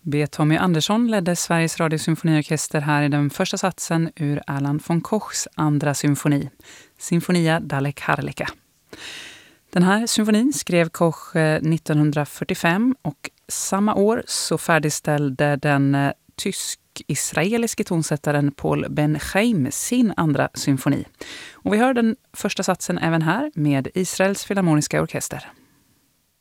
B. Tommy Andersson ledde Sveriges Radiosymfoniorkester här i den första satsen ur Erland von Kochs andra symfoni, Sinfonia dalle Harlika. Den här symfonin skrev Koch 1945 och samma år så färdigställde den tysk-israeliske tonsättaren Paul Ben-Chaim sin andra symfoni. Och vi hör den första satsen även här med Israels Filharmoniska orkester.